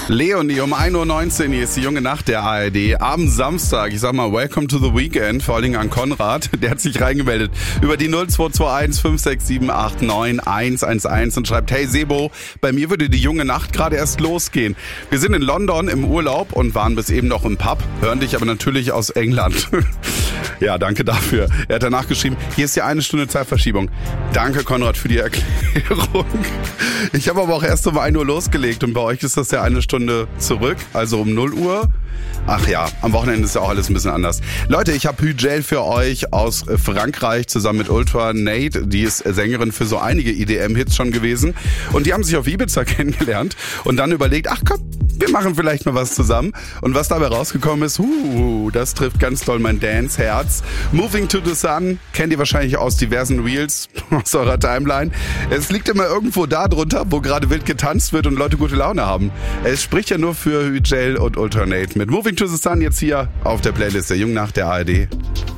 Leonie, um 1.19 Uhr, hier ist die junge Nacht der ARD. Am Samstag, ich sag mal, welcome to the weekend, vor allen Dingen an Konrad, der hat sich reingemeldet über die 0221 567 89 111 und schreibt, hey Sebo, bei mir würde die junge Nacht gerade erst losgehen. Wir sind in London im Urlaub und waren bis eben noch im Pub, hören dich aber natürlich aus England. Ja, danke dafür. Er hat danach geschrieben, hier ist ja 1 Stunde Zeitverschiebung. Danke Konrad für die Erklärung. Ich habe aber auch erst um 1 Uhr losgelegt und bei euch ist das ja 1 Stunde zurück, also um 0 Uhr. Ach ja, am Wochenende ist ja auch alles ein bisschen anders. Leute, ich habe Hügel für euch aus Frankreich zusammen mit Ultra Nate. Die ist Sängerin für so einige EDM-Hits schon gewesen. Und die haben sich auf Ibiza kennengelernt und dann überlegt, ach komm, wir machen vielleicht mal was zusammen. Und was dabei rausgekommen ist, das trifft ganz doll mein Dance-Herz. Moving to the Sun kennt ihr wahrscheinlich aus diversen Reels aus eurer Timeline. Es liegt immer irgendwo da drunter, wo gerade wild getanzt wird und Leute gute Laune haben. Es spricht ja nur für Hügel und Ultra Nate mit Moving to the Sun jetzt hier auf der Playlist der Jungen Nacht der ARD.